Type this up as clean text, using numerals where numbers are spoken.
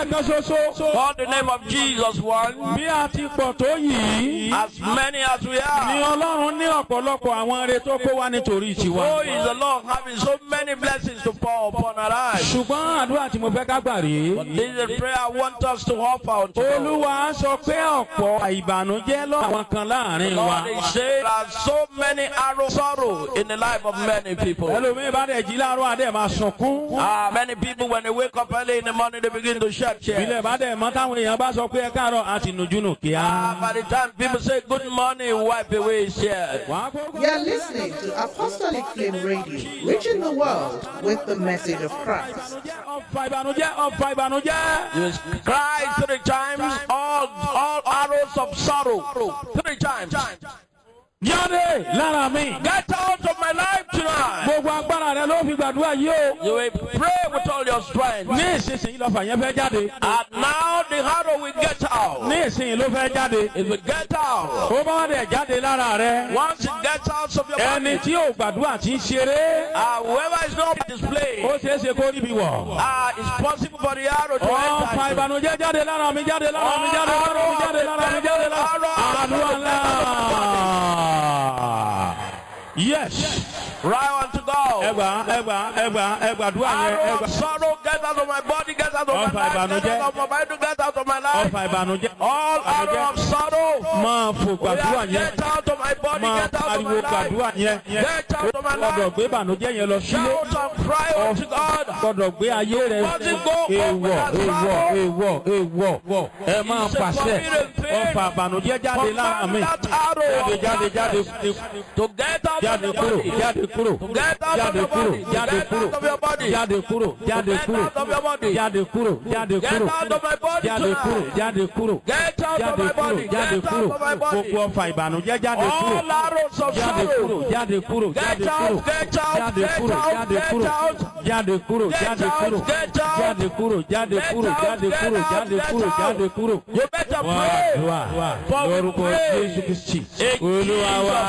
lẹ́ẹ̀kan ṣoṣo. Call the name of Jesus one. Bí a ti pọ̀ tó yìí. As many as we Ni are. Ọlọ́run ní ọ̀pọ̀lọpọ̀ àwọn ire tó kó wá nítorí So tiwa. is the Lord having so many blessings to pour upon our lives. Ṣùgbọ́n àdúrà tí mo fẹ́ ká gbà rèé. This is the prayer I want us to offer unto God. Olúwa sọ pé ọ̀pọ̀ ìbànújẹ́ lọ́wọ́ kan láàrin wa. Lord, they say there are so many arrow sorrow in the life of many people. Ẹlòmíì bá dẹ̀ jí láàárọ̀ adé máa sunkún. Many people when they wake up early in the morning they begin to shed tears. Ìbílẹ̀ bá dẹ̀ mọ́ táwọn èèyàn bá sọ pé ẹ káàárọ̀ àti nùjúnù kíá. By the time people say good morning, wipe away his tears. You are listening to Apostolic Flame Radio, reaching the world with the message of Christ. Ọ̀fà ìbànújẹ́, ọ̀fà ìbànújẹ́. You cry 3 times, all arrows of sorrow 3 times. Jáde lára mi. Get out of my life tonight. Gbogbo agbára rẹ ló fi gbàdúrà yìí o. You will pray with all your strength. Ní ìsinsìnyí lọ́fà yẹn fẹ́ jáde. And now the arrow will get out. Ní ìsinsìnyí ló fẹ́ jáde. It will get out. Ó bá wá dẹ̀ jáde lára rẹ. Once it gets out of your Ẹni body, tí ò gbàdúrà tí ń ṣeré. whoever is not displayed, Ó ṣeé ṣe kó níbi wọ̀. it's possible for the arrow to Ọ̀fà enter. ìbànújẹ́ jáde lára mi, jáde lára mi, jáde lára mi, jáde lára mi, jáde lára mi. Àdúrà ńlá. Yes. Right on to God. Ẹgbàdúrà yẹn. Arrow of sorrow, get out of my body, get out of my Ọ̀fà life, ìbànújẹ́. get out of my mind, get out of my life. Ọ̀fà ìbànújẹ́. All arrow of sorrow, Máa fò gbàdúrà yẹn. get out of my body, Máa get out of my pariwo gbàdúrà life. yẹn. Get out of my Gbọ́dọ̀ life. gbé ìbànújẹ́ yẹn lọ sílé. Shout and cry unto God. Gbọ́dọ̀ gbé ayé rẹ̀. Èèwọ̀. Ẹ máa pàṣẹ. Ọ̀fà ìbànújẹ́ jáde lára mi. Jáde. To get out of Jáde your kúrò. body. Jáde kúrò. Get out of Jáde your kúrò. body. Jáde Get kúrò. out of your body. Jáde kúrò. Jáde Get kúrò. out of your body. Jáde kúrò. Jáde Get kúrò. out of my body Jáde kúrò. tonight. Jáde kúrò. Get out of Jáde my kúrò. body. Jáde Get kúrò. out of my body. Gbogbo ọ̀fà ìbànújẹ́ jáde kúrò. All arrows of Jáde kúrò. sorrow. Jáde kúrò. Get Jáde out, kúrò. get out, Jáde get kúrò. out, Jáde get kúrò. out. Jáde kúrò. Get Jáde out, kúrò. get out. Jáde kúrò. Jáde Get kúrò. out, Jáde get kúrò. out, Jáde get kúrò. out. Jáde kúrò. You better Wá pray. wá wá For we lórúkọ pray. Jésù Kristi. In Olúwa wa.